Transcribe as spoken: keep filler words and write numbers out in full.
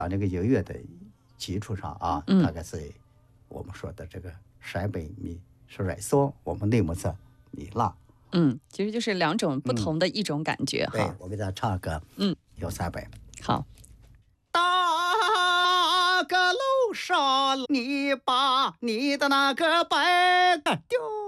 啊，那个音乐的基础上啊， 嗯大概是我们说的这个山北咪是来嗦，我们内蒙是咪拉。 嗯，其实就是两种不同的一种感觉对， 哈。 我给大家唱个嗯， 有三百。 好， 大个楼上，你把你的那个白丢。